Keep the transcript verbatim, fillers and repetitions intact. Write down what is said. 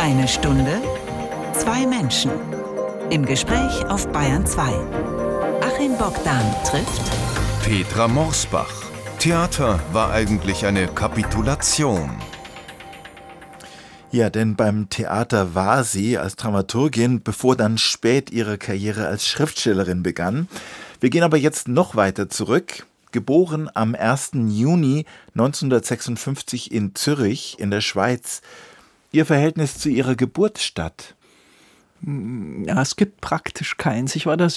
Eine Stunde, zwei Menschen. Im Gespräch auf Bayern zwei. Achim Bogdan trifft Petra Morsbach. Theater war eigentlich eine Kapitulation. Ja, denn beim Theater war sie als Dramaturgin, bevor dann spät ihre Karriere als Schriftstellerin begann. Wir gehen aber jetzt noch weiter zurück. Geboren am ersten Juni neunzehnhundertsechsundfünfzig in Zürich in der Schweiz. Ihr Verhältnis zu ihrer Geburtsstadt? Ja, es gibt praktisch keins. Ich war da